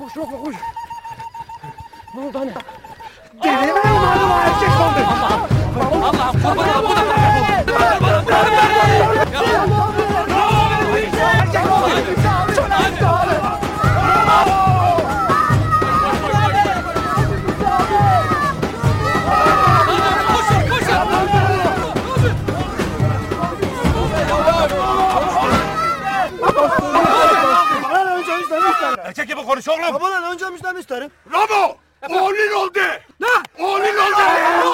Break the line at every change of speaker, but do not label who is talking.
Koş Roko koş. Ne oldu anne?
Deli mi umarım erkek oldu?
Allah'ım kurban olayım.
Erkek gibi konuş oğlum.
Babadan önce müjden isterim.
Ramo! Oğlun oldu. Ne? Oğlun oldu.